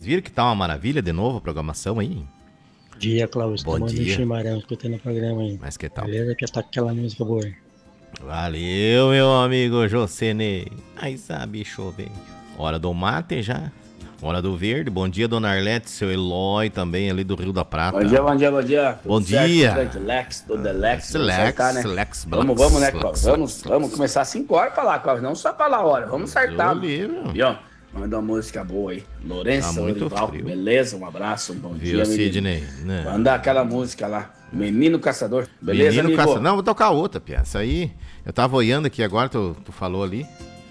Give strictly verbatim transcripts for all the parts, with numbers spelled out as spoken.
viram que tá uma maravilha de novo a programação aí? Bom dia, Cláudio. Bom Tomando dia. um chimarrão, escutando o programa aí. Mas que tal? Beleza? Que tá aquela música boa aí. Valeu, meu amigo Josenei. Aí sabe chover. Hora do mate já. Hora do verde. Bom dia, dona Arlete, seu Eloy também ali do Rio da Prata. Bom dia, bom dia, bom dia. Tudo Bom certo? dia. Tudo Lex, tudo Lex. Lex, Lex, né? Lex, Vamos, Blax, vamos, né, Lex, Cláudio? Vamos, Lex, vamos começar às cinco horas pra lá, Cláudio. Não só pra lá a hora. Vamos acertar. Deus livre. Viu? Manda uma música boa aí. Lourenço, Tá muito Lorival, frio. beleza? Um abraço, um bom Viu, dia, Sidney? menino. Né? Manda aquela música lá. Menino Caçador. Beleza, Menino amigo? Caça... Não, vou tocar outra, Pia. Essa aí, eu tava olhando aqui agora, tu, tu falou ali.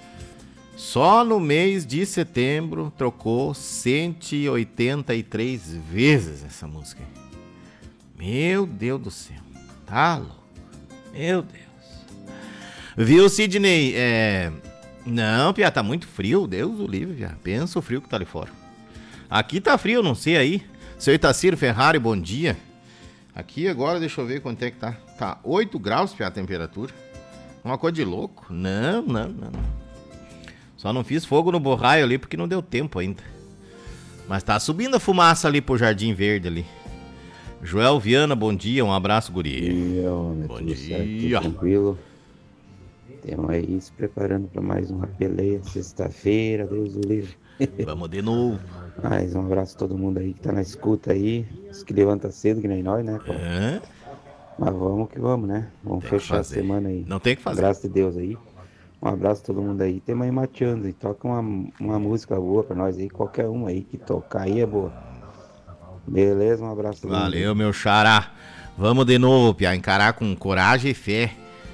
Só no mês de setembro trocou cento e oitenta e três vezes essa música aí. Meu Deus do céu. Tá louco. Meu Deus. Viu, Sidney? É... Não, Pia, tá muito frio. Deus o livre, Pia. Pensa o frio que tá ali fora. Aqui tá frio, não sei aí. Seu Itaciro Ferrari, bom dia. Aqui agora, deixa eu ver quanto é que tá. Tá oito graus, Pia, a temperatura. Uma coisa de louco. Não, não, não, não. Só não fiz fogo no borraio ali porque não deu tempo ainda. Mas tá subindo a fumaça ali pro Jardim Verde ali. Joel Viana, bom dia, um abraço, guri. Bom dia, Bom tudo dia. certo, tudo tranquilo. Estamos aí se preparando para mais uma peleia sexta-feira, Deus o livre. Vamos de novo. Mais um abraço a todo mundo aí que tá na escuta aí. Os que levanta cedo, que nem nós, né? Pô? É? Mas vamos que vamos, né? Vamos Tem que fechar a fazer. semana aí. Não tem que fazer. Graças a Deus aí. Um abraço a todo mundo aí. Temos aí mateando e toca uma, uma música boa pra nós aí. Qualquer uma aí que tocar aí é boa. Beleza? Um abraço a todo mundo. Valeu, meu xará. Vamos de novo, Pia, encarar com coragem e fé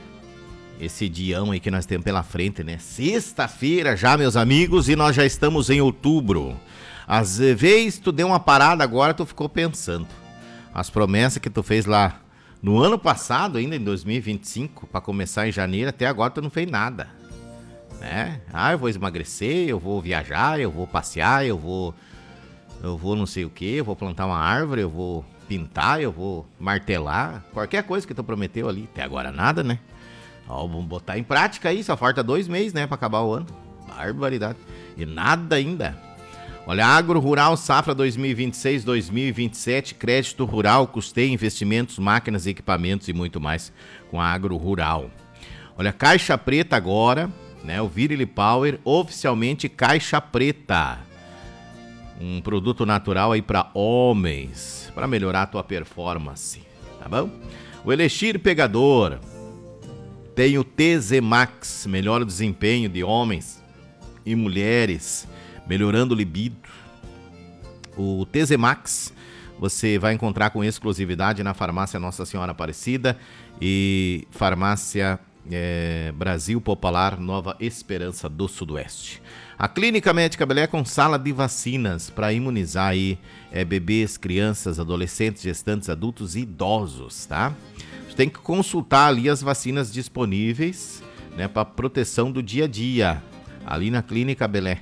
esse dião aí que nós temos pela frente, né? Sexta-feira já, meus amigos, e nós já estamos em outubro. Às vezes tu deu uma parada agora, tu ficou pensando. As promessas que tu fez lá no ano passado, ainda em dois mil e vinte e cinco, para começar em janeiro, até agora tu não fez nada, né? Ah, eu vou emagrecer, eu vou viajar, eu vou passear, eu vou... Eu vou não sei o que, eu vou plantar uma árvore, eu vou pintar, eu vou martelar. Qualquer coisa que tu prometeu ali, até agora nada, né? Ó, vamos botar em prática aí, só falta dois meses, né, pra acabar o ano. Barbaridade. E nada ainda. Olha, Agro Rural Safra dois mil e vinte e seis, dois mil e vinte e sete, crédito rural, custeio, investimentos, máquinas, equipamentos e muito mais com a Agro Rural. Olha, Caixa Preta agora, né, o Virili Power, oficialmente Caixa Preta. Um produto natural aí para homens, para melhorar a tua performance, tá bom? O Elixir Pegador, tem o T Z Max, melhora o desempenho de homens e mulheres, melhorando o libido. O T Z Max você vai encontrar com exclusividade na farmácia Nossa Senhora Aparecida e farmácia é, Brasil Popular Nova Esperança do Sudoeste. A Clínica Médica Belé com sala de vacinas para imunizar aí é, bebês, crianças, adolescentes, gestantes, adultos e idosos, tá? Você tem que consultar ali as vacinas disponíveis, né, para proteção do dia a dia, ali na Clínica Belé.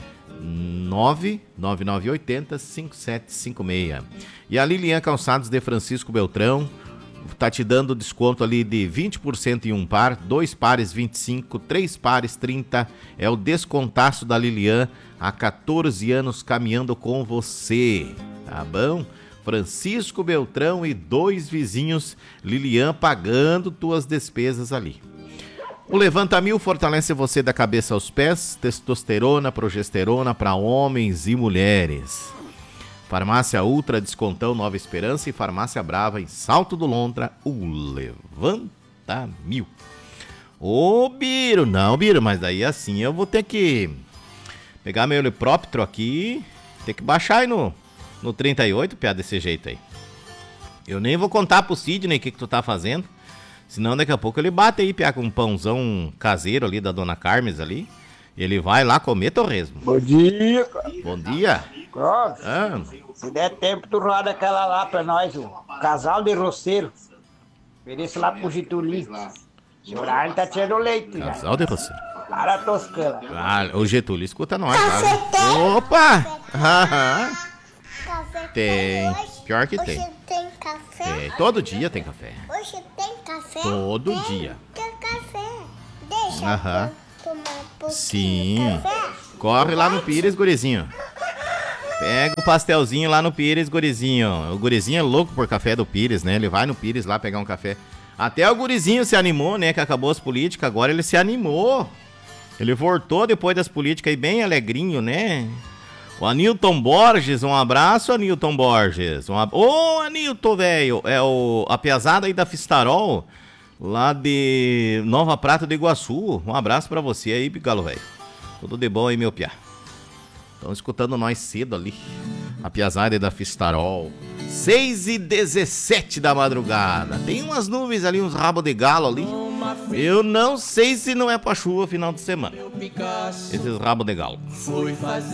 nove nove nove oito zero cinco sete cinco seis. E a Lilian Calçados de Francisco Beltrão tá te dando desconto ali de vinte por cento em um par, dois pares vinte e cinco, três pares trinta. É o descontaço da Lilian há quatorze anos caminhando com você, tá bom? Francisco Beltrão e dois vizinhos, Lilian pagando tuas despesas ali. O Levanta Mil fortalece você da cabeça aos pés, testosterona, progesterona para homens e mulheres. Farmácia Ultra Descontão Nova Esperança e Farmácia Brava em Salto do Lontra, o Levanta Mil. Ô, Biro, não, Biro, mas daí assim eu vou ter que pegar meu helicóptero aqui, ter que baixar aí no, no trinta e oito, piada desse jeito aí. Eu nem vou contar pro Sidney o que, que tu tá fazendo, senão daqui a pouco ele bate aí, piá, com um pãozão caseiro ali da Dona Carmes ali, e ele vai lá comer torresmo. Bom dia, cara. Bom dia. Clóvis, Ah, se der tempo, tu roda aquela lá pra nós, o casal de roceiro. Ofereça lá pro Getúlio. O horário tá tirando leite, né? casal de você. Lá na Toscana. Ah, o Getúlio escuta nós, claro. Opa! Aham. Café Tem. hoje? Pior que Hoje tem. tem café? Tem. Todo dia tem café. Hoje tem café? Todo tem, dia. Tem café. Deixa Aham. eu tomar um pouquinho Sim. de café. Corre lá no Pires, gurizinho. Pega o pastelzinho lá no Pires, gurizinho. O gurizinho é louco por café do Pires, né? Ele vai no Pires lá pegar um café. Até o gurizinho se animou, né? Que acabou as políticas, agora ele se animou. Ele voltou depois das políticas aí bem alegrinho, né? O Anilton Borges, um abraço, Anilton Borges. Um ab... Ô, Anilton, velho, é o... a pesada aí da Fistarol, lá de Nova Prata do Iguaçu. Um abraço pra você aí, Galo, velho. Tudo de bom aí, meu piá. Estão escutando nós cedo ali. A pesada aí da Fistarol. seis e dezessete da madrugada. Tem umas nuvens ali, uns rabos de galo ali. Eu não sei se não é pra chuva final de semana. Esses rabos de galo.